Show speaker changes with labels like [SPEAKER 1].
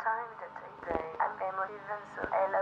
[SPEAKER 1] time that I play. I'm emotive and so I love